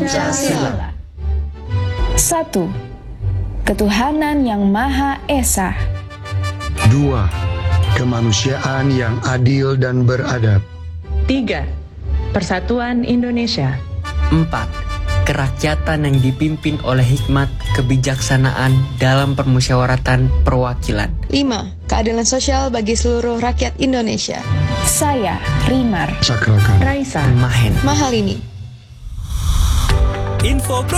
Pancasila. 1. Ketuhanan yang Maha Esa. 2. Kemanusiaan yang adil dan beradab. 3. Persatuan Indonesia. 4. Kerakyatan yang dipimpin oleh hikmat kebijaksanaan dalam permusyawaratan perwakilan. 5. Keadilan sosial bagi seluruh rakyat Indonesia. Saya, Rimar. Sakrakan. Raisa. Mahen. Mahalini. Info